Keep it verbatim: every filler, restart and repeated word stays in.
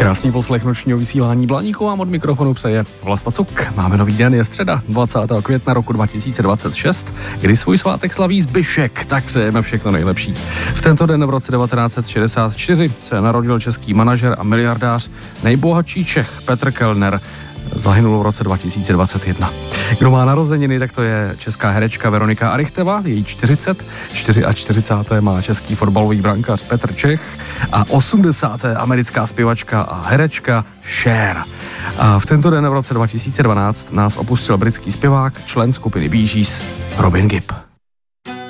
Krásný poslech nočního vysílání Blaníku vám od mikrofonu přeje Vlasta Cuk. Máme nový den, je středa, dvacátého května roku dva tisíce dvacet šest, kdy svůj svátek slaví Zbyšek, tak přejeme všechno nejlepší. V tento den v roce devatenáct set šedesát čtyři se narodil český manažer a miliardář, nejbohatší Čech Petr Kellner. Zahynul v roce dva tisíce dvacet jedna. Kdo má narozeniny, tak to je česká herečka Veronika Arichteva, její čtyřicet, čtyřicet čtyři má český fotbalový brankář Petr Čech a osmdesát americká zpěvačka a herečka Cher. A v tento den v roce dva tisíce dvanáct nás opustil britský zpěvák, člen skupiny Bee Gees Robin Gibb.